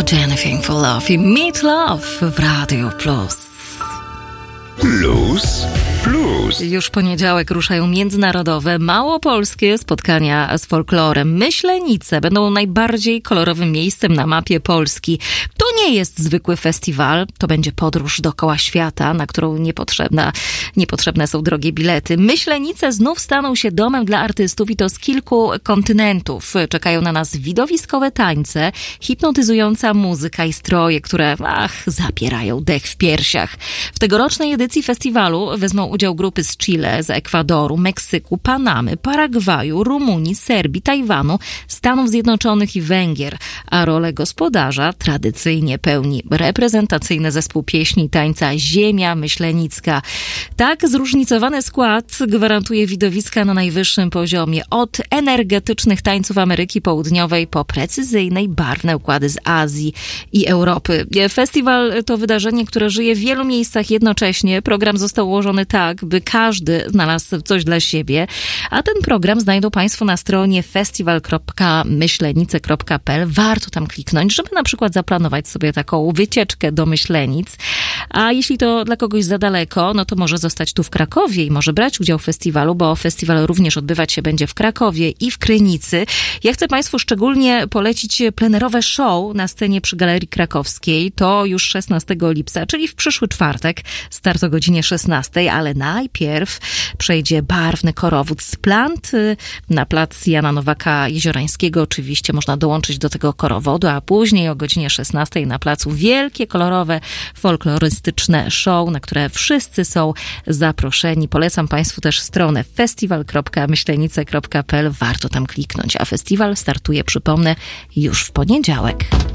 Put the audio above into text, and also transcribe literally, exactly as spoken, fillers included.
Anything for Love i Meet Love w Radio Plus. Plus, plus. Już poniedziałek ruszają międzynarodowe, małopolskie spotkania z folklorem. Myślenice będą najbardziej kolorowym miejscem na mapie Polski. To nie jest zwykły festiwal, to będzie podróż dookoła świata, na którą niepotrzebna, niepotrzebne są drogie bilety. Myślenice znów staną się domem dla artystów i to z kilku kontynentów. Czekają na nas widowiskowe tańce, hipnotyzująca muzyka i stroje, które, ach, zapierają dech w piersiach. W tegorocznej edycji festiwalu wezmą udział grupy z Chile, z Ekwadoru, Meksyku, Panamy, Paragwaju, Rumunii, Serbii, Tajwanu, Stanów Zjednoczonych i Węgier, a rolę gospodarza tradycyjnie pełni reprezentacyjny zespół pieśni i tańca Ziemia Myślenicka. Tak zróżnicowany skład gwarantuje widowiska na najwyższym poziomie, od energetycznych tańców Ameryki Południowej po precyzyjne i barwne układy z Azji i Europy. Festiwal to wydarzenie, które żyje w wielu miejscach jednocześnie. Program został ułożony tak, by każdy znalazł coś dla siebie, a ten program znajdą Państwo na stronie festiwal kropka myślenice kropka p l. Warto tam kliknąć, żeby na przykład zaplanować sobie taką wycieczkę do Myślenic. A jeśli to dla kogoś za daleko, no to może zostać tu w Krakowie i może brać udział w festiwalu, bo festiwal również odbywać się będzie w Krakowie i w Krynicy. Ja chcę Państwu szczególnie polecić plenerowe show na scenie przy Galerii Krakowskiej. To już szesnastego lipca, czyli w przyszły czwartek. Start o godzinie szesnastej, ale najpierw przejdzie barwny korowód z plant na plac Jana Nowaka Jeziorańskiego. Oczywiście można dołączyć do tego korowodu, a później o godzinie szesnastej na placu wielkie, kolorowe, folklorystyczne show, na które wszyscy są zaproszeni. Polecam Państwu też stronę festiwal kropka myślenice kropka p l. Warto tam kliknąć, a festiwal startuje, przypomnę, już w poniedziałek.